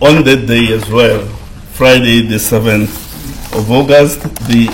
on that day as well, Friday the 7th of August, the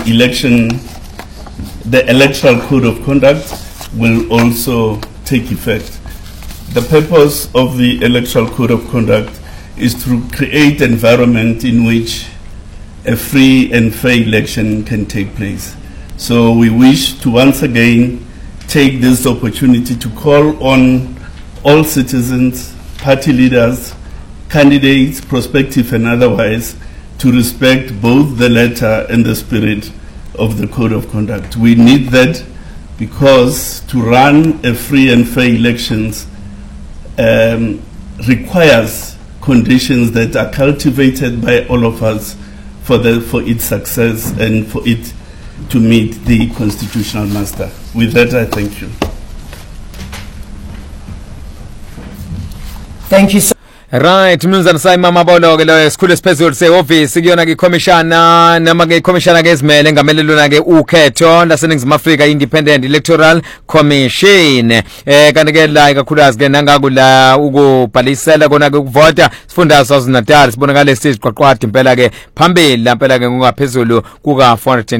electoral code of conduct will also take effect. The purpose of the electoral code of conduct is to create an environment in which a free and fair election can take place. So we wish to once again take this opportunity to call on all citizens, party leaders, candidates, prospective and otherwise, to respect both the letter and the spirit of the Code of Conduct. We need that because to run a free and fair elections requires conditions that are cultivated by all of us for its success and for it to meet the constitutional master. With that, I thank you. Thank you so Right, Mnumzana Simon Mabolo ke lo esikhulu esiphezulu seoffice kuyona ke commissioner noma ke commissioner ke ezimele ngamelelwana ke ukhetho laseNingizimu Afrika Independent Electoral Commission kanti ke la ikakhulukazi ke nangakula ukubhalisela kona ke ukuvota sifundazwe KwaZulu-Natal sibonakala siziqwaqwadi impela ke phambili lampela ke ngokuphezulu kuka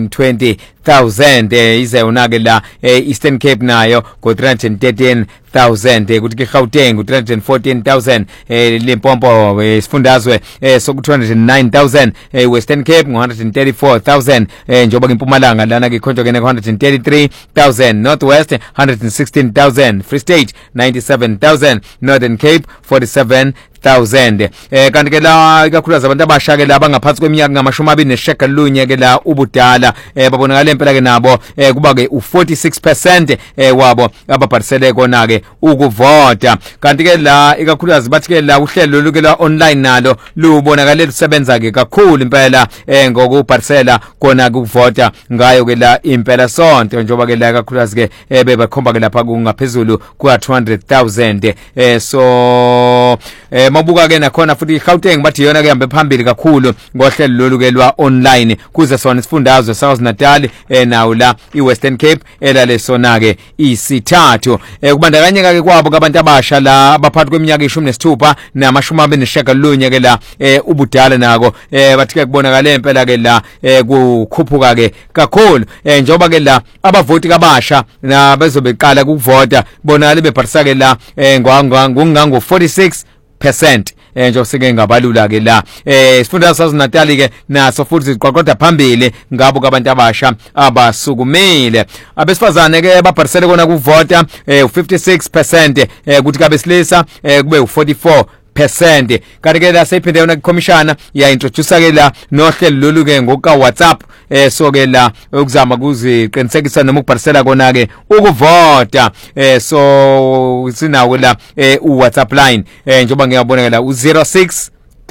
420,000 ize unake la Eastern Cape nayo go 313,000 kuthi ke Gauteng ku 314,000 Limpopo isifundazwe soku 209,000 Western Cape ngo 134,000 njoba ke Mpumalanga lana ke khonto ke 133,000 Northwest 116,000 Free State 97,000 Northern Cape 47,000 kanti ke la ikakhulukazi abantu abasha ke laba ngaphansi kweminyaka ngama-29 ke la ubudala babonakala impela ke nabo kuba ke u46% wabo ababhalisele kona ke ukuvota kanti ke la ikakhulukazi bathi ke la uhlelo luke la online nalo lubonakala lusebenza ke kakhulu impela ngokubhalisela kona ukuvota ngayo ke la impela sonke njoba ke la ikakhulukazi ke bebakhomba ke lapha kungaphezulu kwa 200,000 so mabuka ke nakhona futhi iGauteng bathi yona ke hambe phambili kakhulu ngohlelo lolu ke lwa online kuze sona isifundazwe KwaZulu-Natal nawo la iWestern Cape elale sona ke isithathu kubandakanyeka ke kwabo abantu abasha la abaphakathi kweminyaka 16 nama-29 ke la ubudala nako bathi ke kubonakala impela ke la kukhuphuka ke kakhulu njoba ke la abavoti kabasha na bezobeqala ukuvota bona bebhalisa ke la ngongango 46% nje sike ngabalula ke la isifundazwe KwaZulu-Natal ke naso futhi siqoqoda phambili ngabo kabantu abasha abasukumile abesifazane ke babhalisele kona kuvota 56% kuthi kabesilisa kube u44% kanti ke la seyiphinde yona commissioner ya introduce ke la nohlelo lolu ke ngoka WhatsApp so ke la ukuzama kuziqinisekisa noma ukubhalisela kona ke ukuvota so sinawo la uWhatsApp line njengoba ngiyabona ke la u0600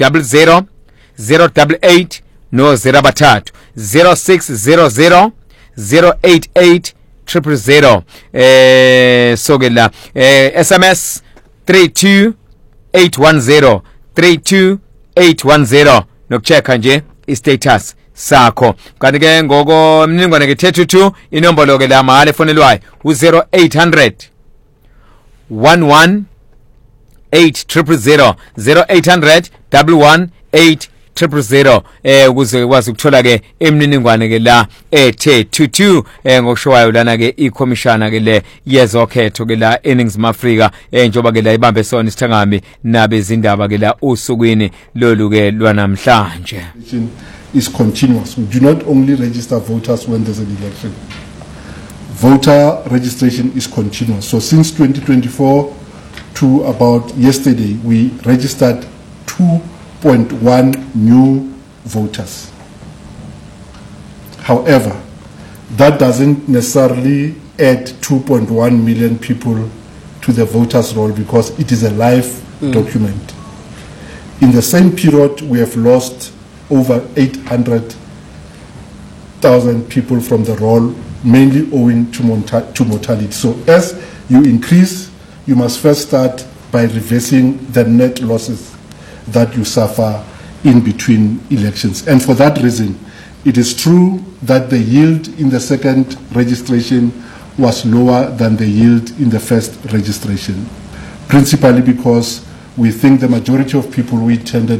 088 no 03 0600 088 000 so ke la SMS 32810 nokuchecka nje istatus sakho kanti ke ngoko mningwane ke 32 inombolo ke la mahala efonelwayo u0800 11 8000 0800 118 ukuze ukwazi ukuthola ke emniningwane ke la ethe 22 ngokushowayo lana ke iCommissioner ke le yezokhetho ke la eNingizimu Afrika njoba ke la ibambe sona isithangami nabezindaba ke la usukwini lolu ke lwanamhlanje is continuous. We do not only register voters when there's an election. Voter registration is continuous. So since 2024 to about yesterday, we registered 2.1 new voters. However, that doesn't necessarily add 2.1 million people to the voters roll because it is a live document. In the same period, we have lost over 800,000 people from the roll, mainly owing to mortality. So as you increase, you must first start by reversing the net losses that you suffer in between elections. And for that reason, it is true that the yield in the second registration was lower than the yield in the first registration, principally because we think the majority of people who attended